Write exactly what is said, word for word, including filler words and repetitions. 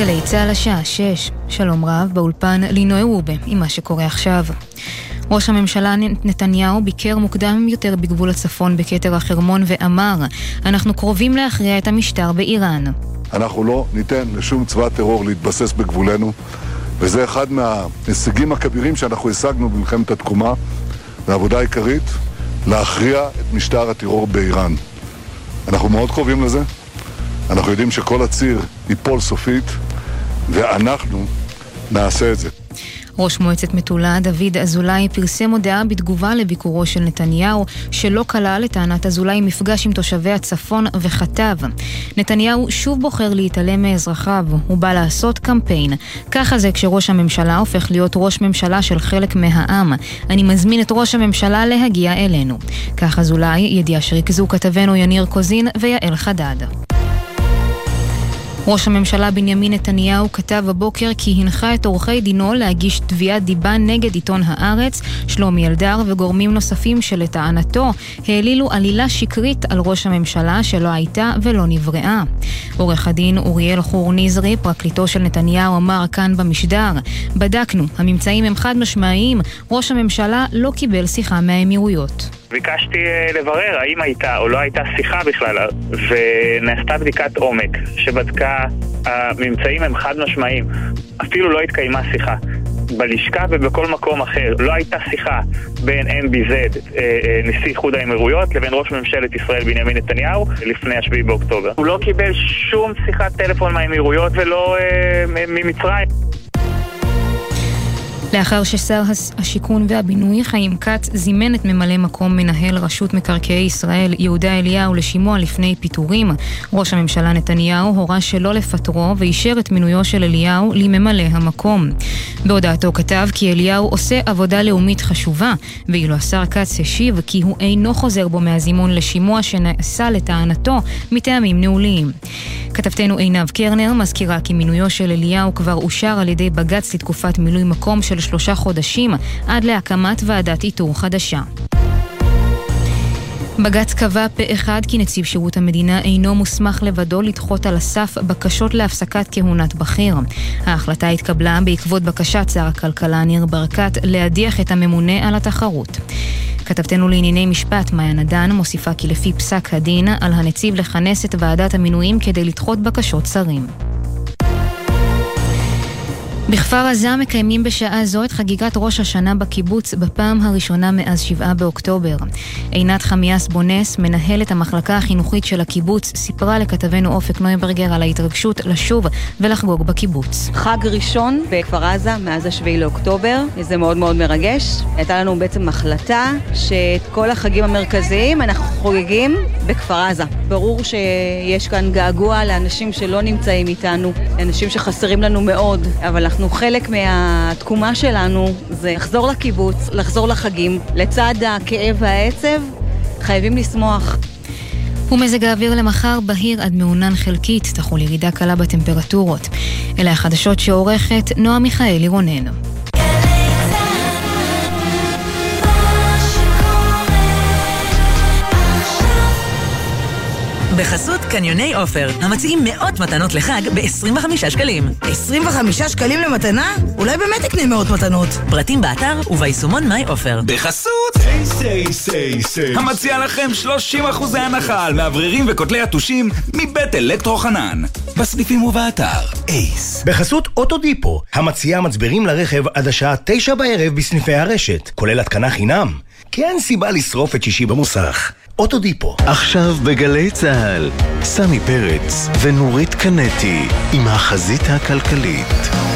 גלי צהל השעה שש. שלום רב, באולפן לינוי רובה עם מה שקורה עכשיו. ראש הממשלה נתניהו ביקר מוקדם יותר בגבול הצפון בקטר החרמון ואמר, אנחנו קרובים להכריע את המשטר באיראן. אנחנו לא ניתן לשום צבא טרור להתבסס בגבולנו, וזה אחד מההישגים הכבירים שאנחנו השגנו במלחמת התקומה, והעבודה העיקרית להכריע את משטר הטרור באיראן. אנחנו מאוד קרובים לזה. אנחנו יודעים שכל הציר ייפול סופית, ואנחנו נעשה את זה. ראש מועצת מטולה דוד אזולאי פרסם הודעה בתגובה לביקורו של נתניהו שלא כלל לטענת אזולאי מפגש עם תושבי הצפון וכתב, נתניהו שוב בוחר להתעלם מאזרחיו, הוא בא לעשות קמפיין. ככה זה כשראש הממשלה הופך להיות ראש ממשלה של חלק מהעם. אני מזמין את ראש הממשלה להגיע אלינו. כך אזולאי, ידיעה שריכזו כתבנו יניר קוזין ויעל חדד. ראש הממשלה בנימין נתניהו כתב הבוקר כי הנחה את עורכי דינו להגיש תביעת דיבה נגד עיתון הארץ, שלומי אלדר וגורמים נוספים שלטענתו העלילו עלילה שקרית על ראש הממשלה שלא הייתה ולא נבראה. עורך הדין אוריאל חור נזרי, פרקליטו של נתניהו, אמר כאן במשדר, בדקנו, הממצאים הם חד משמעיים, ראש הממשלה לא קיבל שיחה מהאמירויות. ביקשתי לברר האם הייתה או לא הייתה שיחה בכלל, ונעשתה בדיקת עומק שבדקה, הממצאים הם חד משמעיים, אפילו לא התקיימה שיחה בלשכה ובכל מקום אחר. לא הייתה שיחה בין אם בי זד, נשיא איחוד האמירויות, לבין ראש ממשלת ישראל בנימין נתניהו לפני השביעי באוקטובר. הוא לא קיבל שום שיחת טלפון מהאמירויות ולא ממצרים. לאחר ששר השיכון והבינוי חיים כץ זימן את ממלא מקום מנהל רשות מקרקעי ישראל יהודה אליהו לשימוע לפני פיטורים, ראש הממשלה נתניהו הורה שלא לפטרו ואישר את מינויו של אליהו לממלא המקום. בהודעתו כתב כי אליהו עושה עבודה לאומית חשובה, ואילו השר כץ השיב כי הוא אינו חוזר בו מהזימון לשימוע שנעשה לטענתו מטעמים ניהוליים. כתבתנו עינב קרנר מזכירה כי מינויו של אליהו כבר אושר על ידי בג"ץ לתקופת מילוי מקום של שלושה חודשים עד להקמת ועדת איתור חדשה. בג"ץ קבע פה אחד כי נציב שירות המדינה אינו מוסמך לבדו לדחות על הסף בקשות להפסקת כהונת בכיר. ההחלטה התקבלה בעקבות בקשת שר הכלכלה ניר ברקת להדיח את הממונה על התחרות. כתבתנו לענייני משפט מאיה נדן מוסיפה כי לפי פסק הדין על הנציב לכנס את ועדת המינויים כדי לדחות בקשות שרים. בכפר עזה מקיימים בשעה זו את חגיגת ראש השנה בקיבוץ בפעם הראשונה מאז שבעה באוקטובר. עינת חמיאס בונס, מנהלת המחלקה החינוכית של הקיבוץ, סיפרה לכתבנו אופק נויברגר על ההתרגשות לשוב ולחגוג בקיבוץ. חג ראשון בכפר עזה מאז השביעי לאוקטובר, זה מאוד מאוד מרגש. הייתה לנו בעצם החלטה שאת כל החגים המרכזיים אנחנו חוגגים בכפר עזה. ברור שיש כאן געגוע לאנשים שלא נמצאים איתנו, אנשים שחסרים לנו מאוד, אבל אנחנו חלק מהתקומה שלנו זה לחזור לקיבוץ, לחזור לחגים, לצד הכאב והעצב, חייבים לשמוח. ומזג האוויר למחר בהיר עד מעונן חלקית, תחול ירידה קלה בטמפרטורות. אלה החדשות שעורכת נועה מיכאלי רונן. בחסות קניוני אופר, המציעים מאות מתנות לחג ב-עשרים וחמישה שקלים. עשרים וחמישה שקלים למתנה? אולי באמת תקנה מאות מתנות. פרטים באתר וביישומון מיי אופר. בחסות היי סיי סיי סיי, המציע לכם שלושים אחוז הנחה על מאווררים וכותלי התושים מבית אלקטרו חנן. בסניפים ובאתר אייס. בחסות אוטודיפו, המציע מצברים לרכב עד השעה תשע בערב בסניפי הרשת, כולל התקנה חינם. כי אין סיבה לשרוף את שישי במוסך. אוטודיפו. עכשיו בגלי צהל, סמי פרץ ונורית קנטי עם החזית הכלכלית.